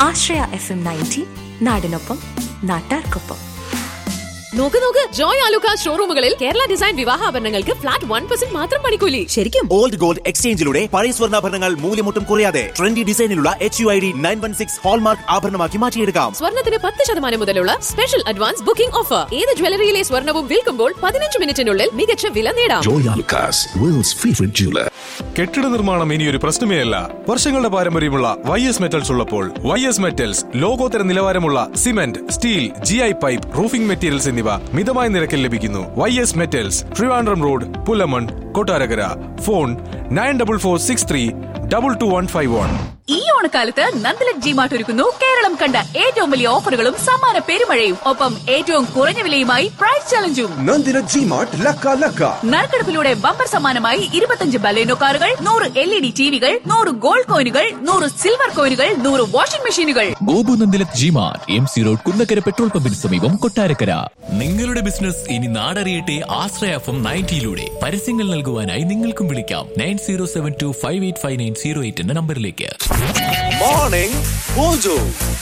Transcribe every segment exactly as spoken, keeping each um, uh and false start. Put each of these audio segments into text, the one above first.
ആശ്രയ F M ninety, നാടിനൊപ്പം നാട്ടാർക്കൊപ്പം. നോക്ക് നോക്ക്, Joy Alukkas ഷോറൂമുകളിൽ Kerala design വിവാഹാഭരണങ്ങൾക്ക് flat one percent മാത്രം പണിക്കൂലി. ശരിക്കും? ഓൾഡ് ഗോൾഡ് എക്സ്ചേഞ്ചിലൂടെ പഴയ സ്വർണ്ണാഭരണങ്ങൾ മൂല്യമൊട്ടും കുറയാതെ trendy ഡിസൈനിലുള്ള H U I D nine one six hallmark ആഭരണമാക്കി മാറ്റിയെടുക്കാം. സ്വർണ്ണത്തിന് പത്ത് ശതമാനം മുതലുള്ള സ്പെഷ്യൽ അഡ്വാൻസ് ബുക്കിംഗ് ഓഫർ. ഏത് ജ്വല്ലറിയിലെ സ്വർണ്ണവും വിൽക്കുമ്പോൾ പതിനഞ്ച് മിനിറ്റിനുള്ളിൽ മികച്ച വില നേടാം. Joy Alukkas, worlds favourite jeweller. കെട്ടിട നിർമ്മാണം ഇനിയൊരു പ്രശ്നമേ അല്ല. വർഷങ്ങളുടെ പാരമ്പര്യമുള്ള വൈ എസ് മെറ്റൽസ് ഉള്ളപ്പോൾ വൈ എസ് മെറ്റൽസ് ലോകോത്തര നിലവാരമുള്ള cement, steel, G I pipe, roofing materials എന്നിവ മിതമായ നിരക്കിൽ ലഭിക്കുന്നു. Y S metals, Trivandrum road, Pulamon, Kottarakkara. Phone nine double four six three double two one five one. ഈ ഓണക്കാലത്ത് നന്ദലക് ജിമാർട്ട് ഒരുക്കുന്നു കേരളം കണ്ട ഏറ്റവും വലിയ ഓഫറുകളും സമ്മാന പെരുമഴയും. ഒപ്പം ഏറ്റവും കുറഞ്ഞ വിലയുമായി പ്രൈസ് ചലഞ്ചും. നന്ദലക് ജിമാർട്ട് ലക്ക ലക്ക. നറുക്കെടുപ്പിലൂടെ ബമ്പർ സമ്മാനമായി ഇരുപത്തഞ്ച് ബലേനോ കാറുകൾ, നൂറ് എൽ ഇ ഡി ടിവികൾ, നൂറ് ഗോൾഡ് കോയിനുകൾ, നൂറ് സിൽവർ കോയിനുകൾ, നൂറ് വാഷിംഗ് മെഷീനുകൾ. Gopu നന്ദലക് G-Mart, M C road, Kunnakkara petrol പമ്പിന് സമീപം, കൊട്ടാരക്കര. നിങ്ങളുടെ ബിസിനസ് ഇനി നാടറിയട്ടെ ആശ്രയ എഫ് എം നയൻറ്റിയിലൂടെ. പരസ്യങ്ങൾ നൽകുവാനായി നിങ്ങൾക്കും വിളിക്കാം nine zero seven to five eight five nine zero eight എന്ന നമ്പറിലേക്ക്. Morning mojo.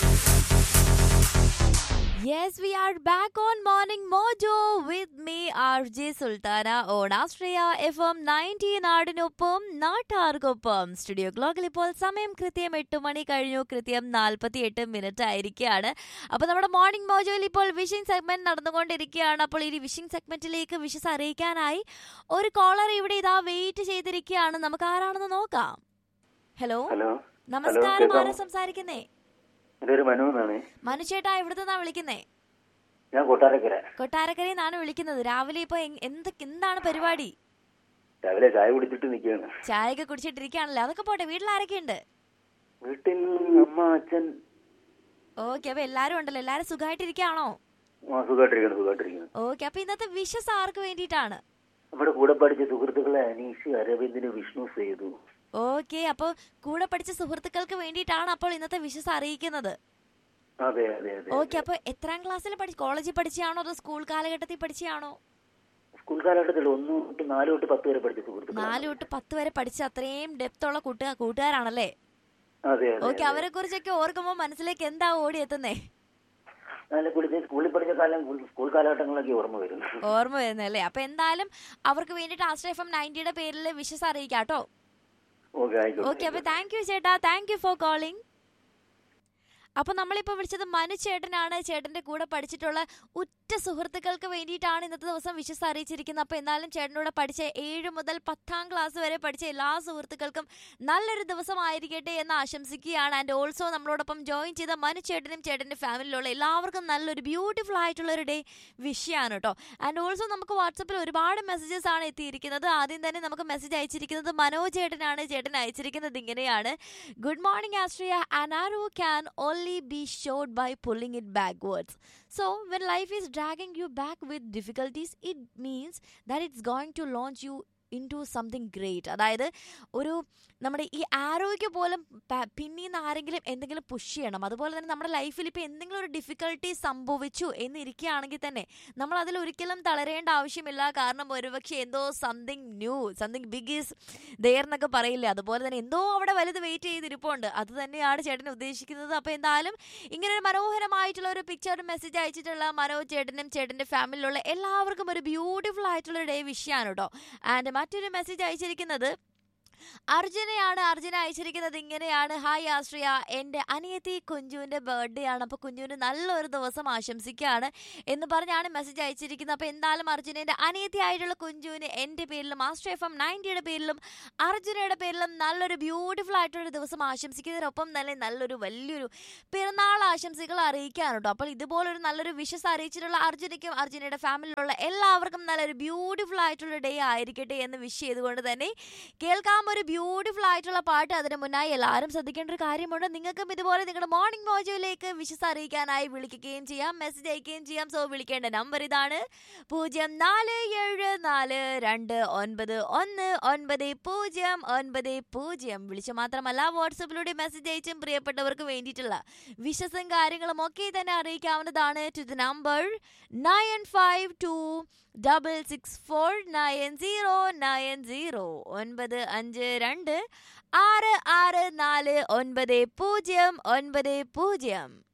Yes, we are back on Morning Mojo with me, R J Sultana, on Astraya F M ninety, നാടിനൊപ്പം നാട്ടാർക്കൊപ്പം. Studio ക്ലോക്കിൽ ഇപ്പോൾ സമയം കൃത്യം എട്ട് മണി കഴിഞ്ഞു, കൃത്യം നാൽപ്പത്തി എട്ട് മിനിറ്റ് ആയിരിക്കുകയാണ്. അപ്പോൾ നമ്മുടെ മോർണിംഗ് മോജോയിൽ ഇപ്പോൾ വിഷിംഗ് സെഗ്മെന്റ് നടന്നുകൊണ്ടിരിക്കുകയാണ്. അപ്പോൾ ഈ വിഷിംഗ് സെഗ്മെന്റിലേക്ക് വിഷസ് അറിയിക്കാനായി ഒരു കോളർ ഇവിടെ ഇതാ വെയിറ്റ് ചെയ്തിരിക്കുകയാണ്. നമുക്ക് ആരാണെന്ന് നോക്കാം. ഹലോ, നമസ്കാരം. ആരാ സംസാരിക്കുന്നേ? മനു ചേട്ടാ, എവിടുത്തെ വിളിക്കുന്നേ? ഞാൻ കൊട്ടാരക്കര. കൊട്ടാരക്കരയിൽ നിന്നാണ് വിളിക്കുന്നത്. രാവിലെ ഇപ്പൊ എന്ത് എന്താണ് പരിപാടി? രാവിലെ ചായ കുടിച്ചിട്ട് നിൽക്കുകയാണ്. ചായ ഒക്കെ കുടിച്ചിട്ടിരിക്കുകയാണല്ലേ? അതൊക്കെ പോട്ടെ, വീട്ടിൽ ആരൊക്കെയുണ്ട്? വീട്ടിൽ അമ്മ, അച്ഛൻ. ഓക്കെ, അപ്പൊ എല്ലാരും ഉണ്ടല്ലോ. എല്ലാരും സുഖമായിട്ടിരിക്കുകയാണോ? സുഖമായിട്ടിരിക്കുന്നു, സുഖമായിട്ടിരിക്കുന്നു. ഓക്കെ, അപ്പൊ ഇന്നത്തെ വിഷസ് ആർക്ക് വേണ്ടിയിട്ടാണ്? നമ്മുടെ കൂടെ പഠിച്ച സുഹൃത്തുക്കളെ അനീഷ്, അരവിന്ദിന്, വിഷ്ണു, സേതു. ഓക്കെ, അപ്പൊ കൂടെ പഠിച്ച സുഹൃത്തുക്കൾക്ക് വേണ്ടിയിട്ടാണ് അപ്പോൾ ഇന്നത്തെ വിഷസ് അറിയിക്കുന്നത്. അതെ അതെ അതെ. ഓക്കെ, അപ്പൊ എത്രാം ക്ലാസ്സിൽ പഠിച്ച, കോളേജിൽ പഠിച്ചാണോ അതോ സ്കൂൾ കാലഘട്ടത്തിൽ പഠിച്ചാണോ? സ്കൂൾ കാലഘട്ടത്തിൽ ഒന്ന് തൊട്ട് നാല് തൊട്ട് പത്ത് വരെ പഠിച്ച സുഹൃത്തുക്കൾ. നാല് തൊട്ട് പത്ത് വരെ പഠിച്ച അത്രയും ഡെപ്ത് ഉള്ള കൂട്ടുകാർ കൂട്ടുകാരാണല്ലേ? അതെ. ഓക്കെ, അവരെ കുറിച്ചൊക്കെ ഓർക്കുമ്പോൾ മനസ്സിലേക്ക് എന്താ ഓടി എത്തുന്നേ? സ്കൂളിൽ പഠിച്ച കാലം, സ്കൂൾ കാലഘട്ടങ്ങളൊക്കെ ഓർമ്മ വരുന്നു. ഓർമ്മ വരുന്നല്ലേ? അപ്പൊ എന്തായാലും അവർക്ക് വേണ്ടിട്ട് ആശ്രയ എഫ് എം നയൻറ്റിയുടെ പേരിൽ വിഷസ് അറിയിക്കാട്ടോ. ഓക്കെ, അപ്പൊ താങ്ക് യു ചേട്ടാ, താങ്ക് യു ഫോർ കോളിംഗ്. അപ്പൊ നമ്മളിപ്പോ വിളിച്ചത് മനു ചേട്ടനാണ്. ചേട്ടന്റെ കൂടെ പഠിച്ചിട്ടുള്ള ഉറ്റ സുഹൃത്തുക്കൾക്ക് വേണ്ടിയിട്ടാണ് ഇന്നത്തെ ദിവസം വിഷസ് അറിയിച്ചിരിക്കുന്നത്. അപ്പൊ എന്നാലും ചേട്ടനോട് പഠിച്ച ഏഴ് മുതൽ പത്താം ക്ലാസ് വരെ പഠിച്ച എല്ലാ സുഹൃത്തുക്കൾക്കും നല്ലൊരു ദിവസമായിരിക്കട്ടെ എന്ന് ആശംസിക്കുകയാണ്. ആൻഡ് ഓൾസോ നമ്മളോടൊപ്പം ജോയിൻ ചെയ്ത മനു ചേട്ടനും ചേട്ടന്റെ ഫാമിലിയിലുള്ള എല്ലാവർക്കും നല്ലൊരു ബ്യൂട്ടിഫുൾ ആയിട്ടുള്ള ഒരു ഡേ വിഷയാണ് കേട്ടോ. ആൻഡ് ഓൾസോ നമുക്ക് വാട്സപ്പിൽ ഒരുപാട് മെസ്സേജസ് ആണ് എത്തിയിരിക്കുന്നത്. ആദ്യം തന്നെ നമുക്ക് മെസ്സേജ് അയച്ചിരിക്കുന്നത് മനോജ് ചേട്ടനാണ്. ചേട്ടൻ അയച്ചിരിക്കുന്നത് ഇങ്ങനെയാണ്: good morning Ashraya, an arrow can only be showed by pulling it backwards. So when life is dragging you back with difficulties, it means that it's going to launch you into something great. അതായത് ഒരു നമ്മുടെ ഈ ആരോഗ്യ പോലും പിന്നീന്ന് ആരെങ്കിലും എന്തെങ്കിലും push ചെയ്യണം. അതുപോലെ തന്നെ നമ്മുടെ ലൈഫിൽ ഇപ്പോൾ എന്തെങ്കിലും ഒരു ഡിഫിക്കൽട്ടി സംഭവിച്ചു എന്നിരിക്കുകയാണെങ്കിൽ തന്നെ നമ്മൾ അതിൽ ഒരിക്കലും തളരേണ്ട ആവശ്യമില്ല. കാരണം ഒരുപക്ഷെ എന്തോ something new, something big is there എന്നൊക്കെ പറയില്ലേ, അതുപോലെ തന്നെ എന്തോ അവിടെ വലുത് വെയിറ്റ് ചെയ്തിരിപ്പുണ്ട്. അത് തന്നെയാണ് ചേട്ടൻ ഉദ്ദേശിക്കുന്നത്. അപ്പോൾ എന്തായാലും ഇങ്ങനെ ഒരു മനോഹരമായിട്ടുള്ള ഒരു പിക്ചർ മെസ്സേജ് അയച്ചിട്ടുള്ള മനോജ് ചേട്ടനും ചേട്ടൻ്റെ ഫാമിലിയിലുള്ള എല്ലാവർക്കും ഒരു ബ്യൂട്ടിഫുൾ ആയിട്ടുള്ള ഡേ വിഷയമാണ് കേട്ടോ. ആൻഡ് മറ്റൊരു മെസ്സേജ് അയച്ചിരിക്കുന്നത് അർജുനയാണ്. അർജുന അയച്ചിരിക്കുന്നത് ഇങ്ങനെയാണ്: ഹായ് ആശ്രയ, എൻ്റെ അനിയത്തി കുഞ്ചുവിൻ്റെ ബർത്ത്ഡേ ആണ്. അപ്പോൾ കുഞ്ചുവിന് നല്ലൊരു ദിവസം ആശംസിക്കുകയാണ് എന്ന് പറഞ്ഞാണ് മെസ്സേജ് അയച്ചിരിക്കുന്നത്. അപ്പോൾ എന്തായാലും അർജുനൻ്റെ അനിയത്തി ആയിട്ടുള്ള കുഞ്ചുവിന് എൻ്റെ പേരിലും ആശ്രയ എഫ് എം നയൻറ്റിയുടെ പേരിലും അർജുനയുടെ പേരിലും നല്ലൊരു ബ്യൂട്ടിഫുൾ ആയിട്ടുള്ളൊരു ദിവസം ആശംസിക്കുന്നതിനൊപ്പം തന്നെ നല്ലൊരു വലിയൊരു പിറന്നാൾ ആശംസകൾ അറിയിക്കുകയാണ് കേട്ടോ. അപ്പോൾ ഇതുപോലൊരു നല്ലൊരു വിഷസ് അറിയിച്ചിട്ടുള്ള അർജുനയ്ക്കും അർജുനയുടെ ഫാമിലിയിലുള്ള എല്ലാവർക്കും നല്ലൊരു ബ്യൂട്ടിഫുൾ ആയിട്ടുള്ള ഡേ ആയിരിക്കട്ടെ എന്ന് വിഷ് ചെയ്തുകൊണ്ട് തന്നെ കേൾക്കാം ഒരു ബ്യൂട്ടിഫുൾ ആയിട്ടുള്ള പാട്ട്. അതിന് മുന്നായി എല്ലാവരും ശ്രദ്ധിക്കേണ്ട ഒരു കാര്യമുണ്ട്. നിങ്ങൾക്കും ഇതുപോലെ നിങ്ങളുടെ മോർണിംഗ് മോജോയിലേക്ക് വിഷസ് അറിയിക്കാനായി വിളിക്കുകയും ചെയ്യാം, മെസ്സേജ് അയക്കുകയും ചെയ്യാം. സോ വിളിക്കേണ്ട നമ്പർ ഇതാണ്: പൂജ്യം നാല് ഏഴ് നാല് രണ്ട് ഒൻപത് ഒന്ന് ഒൻപത് പൂജ്യം ഒൻപത് പൂജ്യം. വിളിച്ചു മാത്രമല്ല വാട്സപ്പിലൂടെ മെസ്സേജ് അയച്ചും പ്രിയപ്പെട്ടവർക്ക് വേണ്ടിയിട്ടുള്ള വിഷസും കാര്യങ്ങളും ഒക്കെ തന്നെ അറിയിക്കാവുന്നതാണ്. To the number nine five to double six four nine zero nine zero ഒൻപത് അഞ്ച് അഞ്ച് രണ്ട് ആറ് ആറ് നാല് ഒൻപത് പൂജ്യം ഒൻപത് പൂജ്യം.